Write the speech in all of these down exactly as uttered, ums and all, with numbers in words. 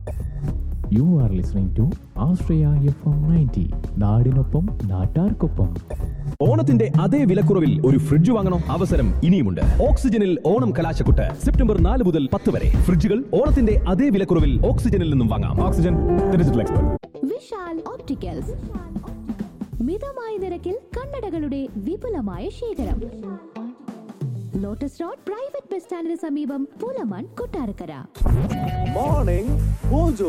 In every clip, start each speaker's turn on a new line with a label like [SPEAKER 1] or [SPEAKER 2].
[SPEAKER 1] You are listening to Australia F M ninety. നാടിനൊപ്പം നാട്ടാർക്കൊപ്പം.
[SPEAKER 2] ഓണത്തിന്റെ അതേ വിലക്കുറവിൽ ഒരു ഫ്രിഡ്ജ് വാങ്ങണം. അവസരം ഇനിയുമുണ്ട്. ഓക്സിജനിൽ ഓണം കലാശക്കുട്ട് സെപ്റ്റംബർ നാല് മുതൽ പത്ത് വരെ. ഫ്രിഡ്ജുകൾ ഓണത്തിന്റെ അതേ വിലക്കുറവിൽ ഓക്സിജനിൽ നിന്നും വാങ്ങാം. Oxygen digital expert.
[SPEAKER 3] Vishal opticals, മിതമായ നിരക്കിൽ കണ്ണടകളുടെ വിപുലമായ ശേഖരം. ലോട്ടസ് റോഡ് പ്രൈവറ്റ് ബസ് സ്റ്റാൻഡിന് സമീപം, പുലമൺ, കൊട്ടാരക്കര.
[SPEAKER 4] Morning mojo.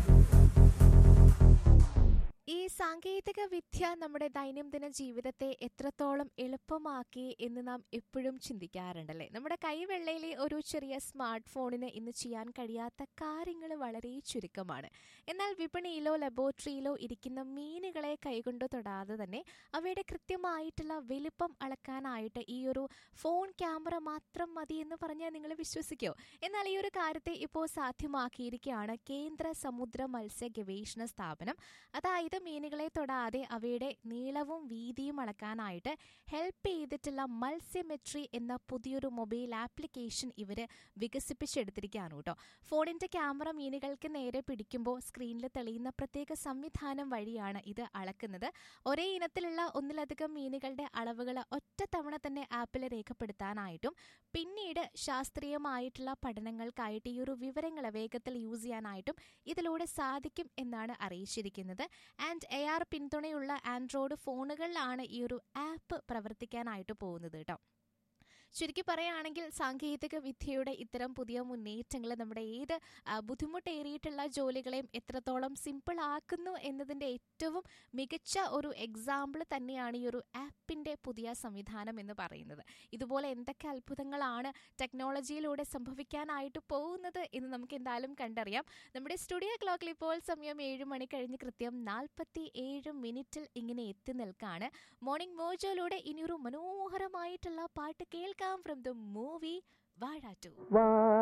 [SPEAKER 5] ഈ സാങ്കേതിക വിദ്യ നമ്മുടെ ദൈനംദിന ജീവിതത്തെ എത്രത്തോളം എളുപ്പമാക്കി എന്ന് നാം എപ്പോഴും ചിന്തിക്കാറുണ്ടല്ലേ. നമ്മുടെ കൈവെള്ളയിലെ ഒരു ചെറിയ സ്മാർട്ട് ഫോണിന് ഇന്ന് ചെയ്യാൻ കഴിയാത്ത കാര്യങ്ങൾ വളരെ ചുരുക്കമാണ്. എന്നാൽ വിപണിയിലോ ലബോറട്ടറിയിലോ ഇരിക്കുന്ന മീനുകളെ കൈകൊണ്ട് തൊടാതെ തന്നെ അവയുടെ കൃത്യമായിട്ടുള്ള വലിപ്പം അളക്കാനായിട്ട് ഈ ഒരു ഫോൺ ക്യാമറ മാത്രം മതി എന്ന് പറഞ്ഞാൽ നിങ്ങൾ വിശ്വസിക്കുമോ? എന്നാൽ ഈ ഒരു കാര്യത്തെ ഇപ്പോൾ സാധ്യമാക്കിയിരിക്കുകയാണ് കേന്ദ്ര സമുദ്ര മത്സ്യ ഗവേഷണ സ്ഥാപനം. അതായത് മീനുകളെ തൊടാതെ അവയുടെ നീളവും വീതിയും അളക്കാനായിട്ട് ഹെൽപ്പ് ചെയ്തിട്ടുള്ള മത്സ്യമെട്രി എന്ന പുതിയൊരു മൊബൈൽ ആപ്ലിക്കേഷൻ ഇവർ വികസിപ്പിച്ചെടുത്തിരിക്കുകയാണ് കേട്ടോ. ഫോണിൻ്റെ ക്യാമറ മീനുകൾക്ക് നേരെ പിടിക്കുമ്പോൾ സ്ക്രീനിൽ തെളിയുന്ന പ്രത്യേക സംവിധാനം വഴിയാണ് ഇത് അളക്കുന്നത്. ഒരേ ഇനത്തിലുള്ള ഒന്നിലധികം മീനുകളുടെ അളവുകൾ ഒറ്റ തവണ തന്നെ ആപ്പിൽ രേഖപ്പെടുത്താനായിട്ടും പിന്നീട് ശാസ്ത്രീയമായിട്ടുള്ള പഠനങ്ങൾക്കായിട്ട് ഈ ഒരു വിവരങ്ങൾ വേഗത്തിൽ യൂസ് ചെയ്യാനായിട്ടും ഇതിലൂടെ സാധിക്കും എന്നാണ് അറിയിച്ചിരിക്കുന്നത്. ആൻഡ് എ ആർ പിന്തുണയുള്ള ആൻഡ്രോയിഡ് ഫോണുകളിലാണ് ഈ ഒരു ആപ്പ് പ്രവർത്തിക്കാനായിട്ട് പോകുന്നത് കേട്ടോ. ചുരുക്കി പറയുകയാണെങ്കിൽ സാങ്കേതിക വിദ്യയുടെ ഇത്തരം പുതിയ മുന്നേറ്റങ്ങൾ നമ്മുടെ ഏത് ബുദ്ധിമുട്ടേറിയിട്ടുള്ള ജോലികളെയും എത്രത്തോളം സിമ്പിൾ ആക്കുന്നു എന്നതിൻ്റെ ഏറ്റവും മികച്ച ഒരു എക്സാമ്പിൾ തന്നെയാണ് ഈ ഒരു ആപ്പിൻ്റെ പുതിയ സംവിധാനം എന്ന് പറയുന്നത്. ഇതുപോലെ എന്തൊക്കെ അത്ഭുതങ്ങളാണ് ടെക്നോളജിയിലൂടെ സംഭവിക്കാനായിട്ട് പോകുന്നത് എന്ന് നമുക്ക് എന്തായാലും കണ്ടറിയാം. നമ്മുടെ സ്റ്റുഡിയോ ക്ലോക്കിൽ ഇപ്പോൾ സമയം ഏഴ് മണി കഴിഞ്ഞ് കൃത്യം നാൽപ്പത്തി ഏഴ് മിനിറ്റിൽ ഇങ്ങനെ എത്തി നിൽക്കാണ്. മോർണിംഗ് മോജോയിലൂടെ ഇനിയൊരു മനോഹരമായിട്ടുള്ള പാട്ട് കേൾക്കാം. From the movie Vaada two.